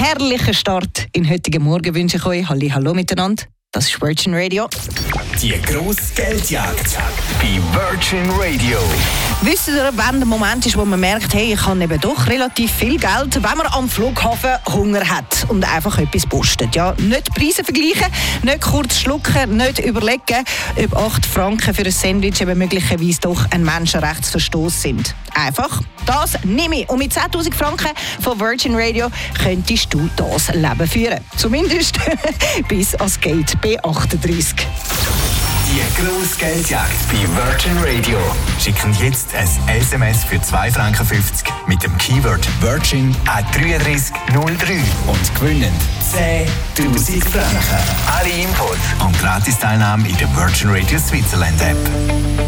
herrlichen Start in den heutigen Morgen wünsche ich euch. Hallo miteinander. Das ist Virgin Radio. Die grosse Geldjagd bei Virgin Radio. Wisst ihr, wann der Moment ist, wo man merkt, hey, ich habe eben doch relativ viel Geld, wenn man am Flughafen Hunger hat und einfach etwas postet. Ja, nicht Preise vergleichen, nicht kurz schlucken, nicht überlegen, ob 8 Franken für ein Sandwich eben möglicherweise doch ein Menschenrechtsverstoß sind. Einfach, das nehme ich. Und mit 10'000 Franken von Virgin Radio könntest du das Leben führen. Zumindest bis ans Gate B38. Die grosse Geldjagd bei Virgin Radio. Schicken jetzt ein SMS für 2,50 Franken mit dem Keyword Virgin an 3303 und gewinnen 10'000 Franken. Alle Infos und Gratis-Teilnahme in der Virgin Radio Switzerland App.